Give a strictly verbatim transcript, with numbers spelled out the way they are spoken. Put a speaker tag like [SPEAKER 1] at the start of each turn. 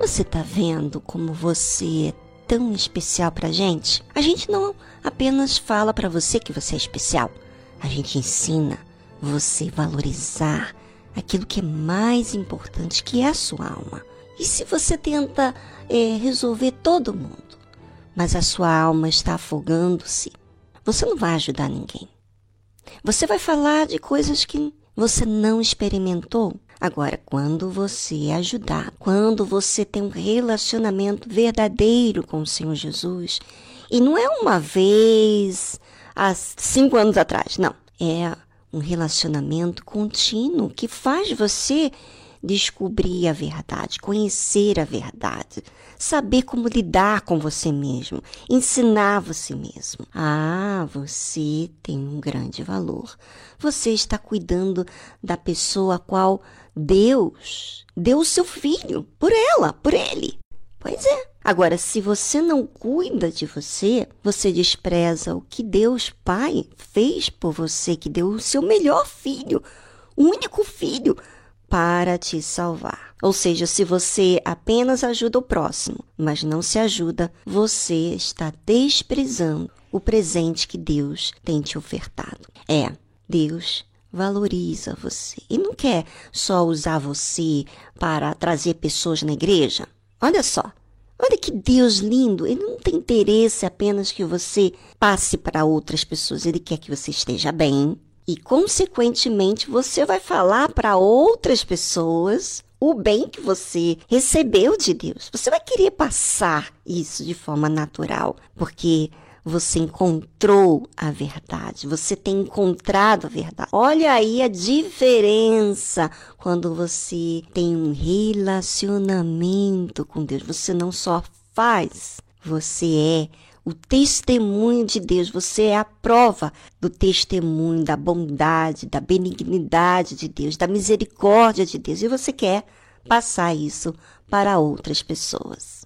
[SPEAKER 1] você está vendo como você é tão especial para a gente? A gente não apenas fala para você que você é especial. A gente ensina você a valorizar aquilo que é mais importante, que é a sua alma. E se você tenta é, resolver todo mundo, mas a sua alma está afogando-se, você não vai ajudar ninguém. Você vai falar de coisas que você não experimentou. Agora, quando você ajudar, quando você tem um relacionamento verdadeiro com o Senhor Jesus, e não é uma vez, há cinco anos atrás, não. É um relacionamento contínuo que faz você descobrir a verdade, conhecer a verdade, saber como lidar com você mesmo, ensinar você mesmo. Ah, você tem um grande valor. Você está cuidando da pessoa a qual Deus deu o seu filho, por ela, por ele. Pois é. Agora, se você não cuida de você, você despreza o que Deus Pai fez por você, que deu o seu melhor filho, o único filho, para te salvar. Ou seja, se você apenas ajuda o próximo, mas não se ajuda, você está desprezando o presente que Deus tem te ofertado. É, Deus valoriza você e não quer só usar você para trazer pessoas na igreja. Olha só, olha que Deus lindo, Ele não tem interesse apenas que você passe para outras pessoas, Ele quer que você esteja bem e, consequentemente, você vai falar para outras pessoas o bem que você recebeu de Deus. Você vai querer passar isso de forma natural, porque você encontrou a verdade, você tem encontrado a verdade. Olha aí a diferença quando você tem um relacionamento com Deus. Você não só faz, você é o testemunho de Deus, você é a prova do testemunho, da bondade, da benignidade de Deus, da misericórdia de Deus. E você quer passar isso para outras pessoas.